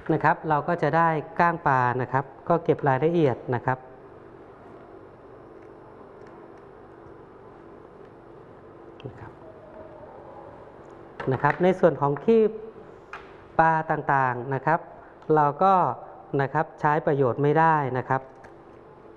นะครับเราก็จะได้ก้างปลานะครับก็เก็บรายละเอียดนะครับในส่วนของขี้ปลาต่างๆนะครับเราก็นะครับใช้ประโยชน์ไม่ได้นะครับ